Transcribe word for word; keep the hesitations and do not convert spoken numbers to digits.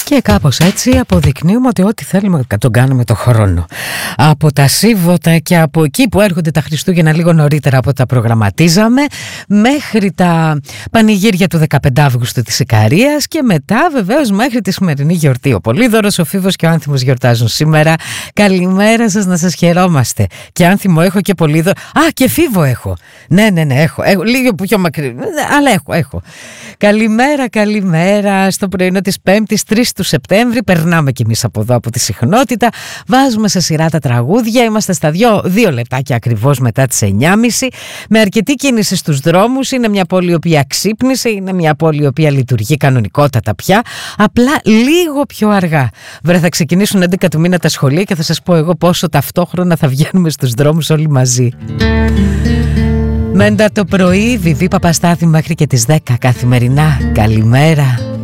Και κάπως έτσι αποδεικνύουμε ότι ό,τι θέλουμε τον κάνουμε το χρόνο. Από τα Σίβωτα και από εκεί που έρχονται τα Χριστούγεννα λίγο νωρίτερα από τα προγραμματίζαμε, μέχρι τα πανηγύρια του δεκαπέντε Αυγούστου της Ικαρίας και μετά βεβαίως μέχρι τη σημερινή γιορτή. Ο Πολύδωρος, ο Φίβος και ο Άνθιμος γιορτάζουν σήμερα. Καλημέρα σας, να σας χαιρόμαστε. Και Άνθιμο έχω και Πολύδωρο. Α, και Φίβο έχω. Ναι, ναι, ναι, έχω. έχω λίγο πιο μακρύ, αλλά έχω, έχω. Καλημέρα, καλημέρα στο πρωινό της Πέμπτης, τρεις του Σεπτέμβρη. Περνάμε κι εμείς από εδώ από τη συχνότητα. Βάζουμε σε σειρά τα τραγούδια. Είμαστε στα δύο, δύο λεπτάκια ακριβώς μετά τις εννιά και μισή. Με αρκετή κίνηση στους δρόμους. Είναι μια πόλη η οποία ξύπνησε. Είναι μια πόλη η οποία λειτουργεί κανονικότατα πια. Απλά λίγο πιο αργά. Βρε, θα ξεκινήσουν έντεκα του μήνα τα σχολεία και θα σας πω εγώ πόσο ταυτόχρονα θα βγαίνουμε στους δρόμους όλοι μαζί. Μέντα το πρωί, Βιβί Παπαστάθη μέχρι και τις δέκα καθημερινά. Καλημέρα.